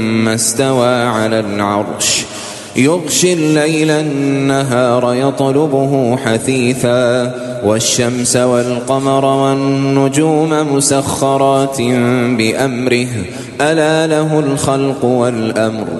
ثم استوى على العرش يغشي الليل النهار يطلبه حثيثا والشمس والقمر والنجوم مسخرات بأمره ألا له الخلق والأمر